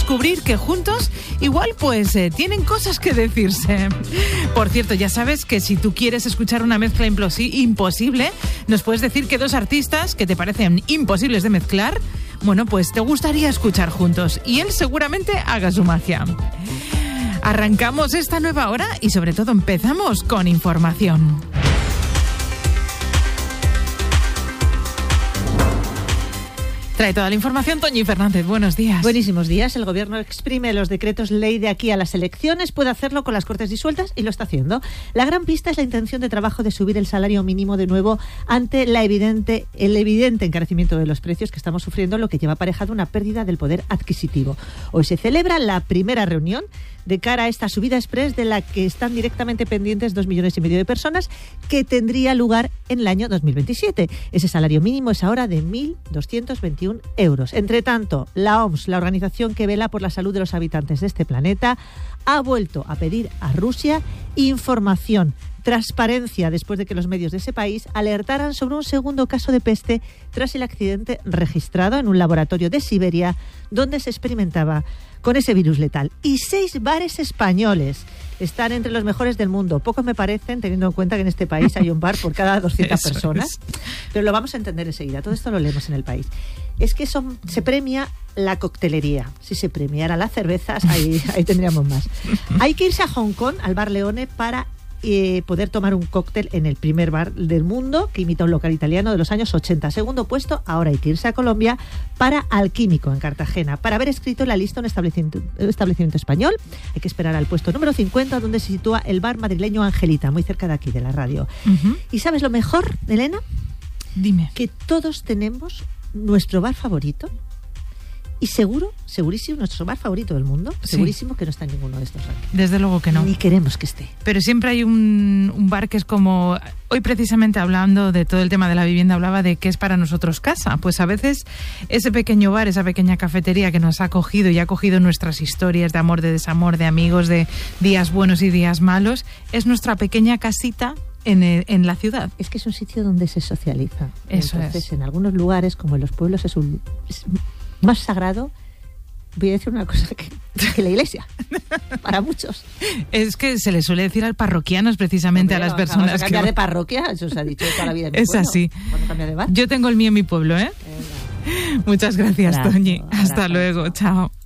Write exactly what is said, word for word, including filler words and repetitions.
descubrir que juntos igual pues eh, tienen cosas que decirse. Por cierto, ya sabes que si tú quieres escuchar una mezcla implosi- imposible, nos puedes decir que dos artistas que te parecen imposibles de mezclar, bueno, pues te gustaría escuchar juntos y él seguramente haga su magia. Arrancamos esta nueva hora y sobre todo empezamos con información. Trae toda la información Toñi Fernández. Buenos días. Buenísimos días. El Gobierno exprime los decretos ley de aquí a las elecciones. Puede hacerlo con las Cortes disueltas y lo está haciendo. La gran pista es la intención de trabajo de subir el salario mínimo de nuevo ante la evidente, el evidente encarecimiento de los precios que estamos sufriendo, lo que lleva aparejado una pérdida del poder adquisitivo. Hoy se celebra la primera reunión de cara a esta subida express de la que están directamente pendientes dos millones y medio de personas, que tendría lugar en el año dos mil veintisiete. Ese salario mínimo es ahora de mil doscientos veintiún euros. Entre tanto, la O M S, la organización que vela por la salud de los habitantes de este planeta, ha vuelto a pedir a Rusia información, transparencia, después de que los medios de ese país alertaran sobre un segundo caso de peste tras el accidente registrado en un laboratorio de Siberia donde se experimentaba con ese virus letal. Y seis bares españoles están entre los mejores del mundo. Pocos me parecen, teniendo en cuenta que en este país hay un bar por cada doscientas personas. Es. Pero lo vamos a entender enseguida. Todo esto lo leemos en El País. Es que son, se premia la coctelería. Si se premiara las cervezas, ahí, ahí tendríamos más. Hay que irse a Hong Kong, al Bar Leone, para Eh, poder tomar un cóctel en el primer bar del mundo que imita un local italiano de los años ochenta. Segundo puesto, ahora hay que irse a Colombia para Alquímico, en Cartagena, para haber escrito en la lista un establecimiento, un establecimiento español. Hay que esperar al puesto número cincuenta, donde se sitúa el bar madrileño Angelita, muy cerca de aquí, de la radio. Uh-huh. ¿Y sabes lo mejor, Elena? Dime. Que todos tenemos nuestro bar favorito. Y seguro, segurísimo, nuestro bar favorito del mundo, sí. Segurísimo que no está en ninguno de estos rankings. Desde luego que no. Ni queremos que esté. Pero siempre hay un, un bar que es como... Hoy precisamente hablando de todo el tema de la vivienda, hablaba de que es para nosotros casa. Pues a veces ese pequeño bar, esa pequeña cafetería que nos ha acogido y ha acogido nuestras historias de amor, de desamor, de amigos, de días buenos y días malos, es nuestra pequeña casita en, el, en la ciudad. Es que es un sitio donde se socializa. Eso Entonces, es. En algunos lugares, como en los pueblos, es un... Es, más sagrado, voy a decir una cosa, que, que la iglesia, para muchos. Es que se le suele decir al parroquianos precisamente. Hombre, a las personas a cambiar que... de parroquia, eso se ha dicho toda la vida en mi es pueblo. así. Cambia de bar. Yo tengo el mío en mi pueblo, ¿eh? eh Muchas gracias, abrazo, Toñi. Hasta abrazo. luego, chao.